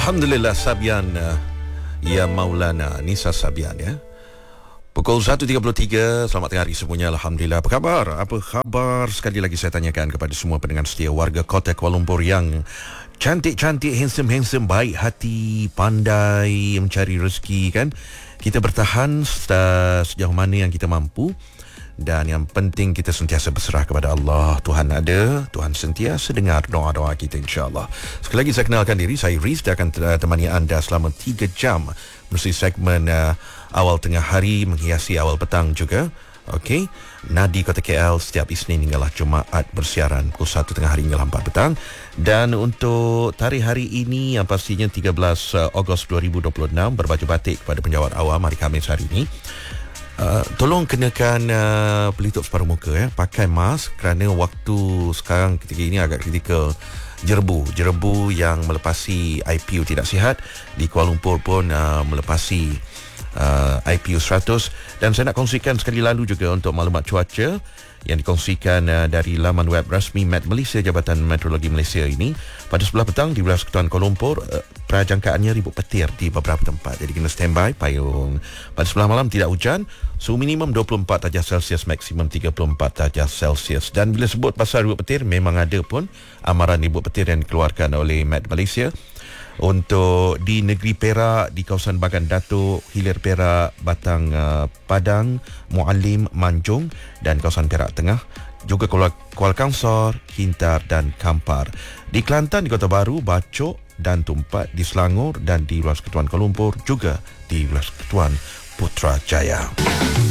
Alhamdulillah Sabian, ya Maulana Nisa Sabian ya. Pukul 1.33, selamat tengah hari semuanya. Alhamdulillah, apa khabar? Apa khabar? Sekali lagi saya tanyakan kepada semua pendengar setia warga kota Kuala Lumpur yang cantik-cantik, handsome-handsome, baik hati, pandai mencari rezeki kan. Kita bertahan sejauh mana yang kita mampu. Dan yang penting kita sentiasa berserah kepada Allah. Tuhan ada, Tuhan sentiasa dengar doa-doa kita, insya-Allah. Sekali lagi saya kenalkan diri, saya Riz, dia akan temani anda selama 3 jam melalui segmen awal tengah hari menghiasi awal petang juga. Okey, Nadi Kota KL setiap Isnin hinggalah Jumaat bersiaran pukul 1 tengah hari hingga 4 petang. Dan untuk tarikh hari ini yang pastinya 13 Ogos 2026, berbaju batik kepada penjawat awam hari Khamis hari ini. Tolong kenakan pelitup separuh muka ya. Pakai mask kerana waktu sekarang ketika ini agak kritikal. Jerebu yang melepasi IPU tidak sihat di Kuala Lumpur pun melepasi IPU 100. Dan saya nak kongsikan sekali lalu juga untuk maklumat cuaca yang dikongsikan dari laman web rasmi Met Malaysia, Jabatan Meteorologi Malaysia ini. Pada sebelah petang di wilayah Persekutuan Kuala Lumpur, prajangkaannya ribut petir di beberapa tempat. Jadi kena standby payung. Pada sebelah malam tidak hujan, suhu minimum 24 darjah Celsius, maksimum 34 darjah Celsius. Dan bila sebut pasal ribut petir, memang ada pun amaran ribut petir yang dikeluarkan oleh Met Malaysia. Untuk di negeri Perak, di kawasan Bagan Datuk, Hilir Perak, Batang Padang, Mualim, Manjung dan kawasan Perak Tengah, juga Kuala Kangsar, Hintar dan Kampar. Di Kelantan, di Kota Baru, Bacok dan Tumpat, di Selangor dan di Wilayah Persekutuan Kuala Lumpur, juga di Wilayah Persekutuan Putrajaya.